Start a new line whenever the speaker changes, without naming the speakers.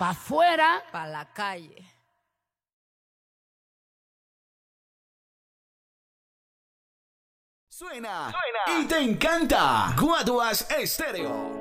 pa' afuera,
pa' la calle.
Suena y te encanta. Guaduas Estéreo.